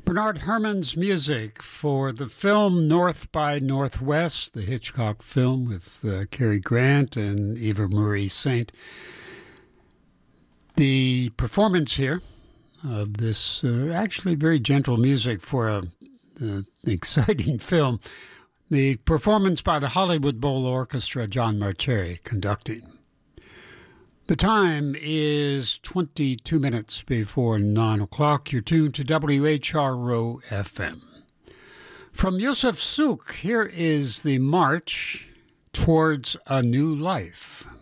Bernard Herrmann's music for the film North by Northwest, the Hitchcock film with Cary Grant and Eva Marie Saint. The performance here of this actually very gentle music for an exciting film. The performance by the Hollywood Bowl Orchestra, John Marcheri conducting. The time is 22 minutes before 9 o'clock. You're tuned to WHRO FM. From Yusuf Souk, here is the March Towards a New Life.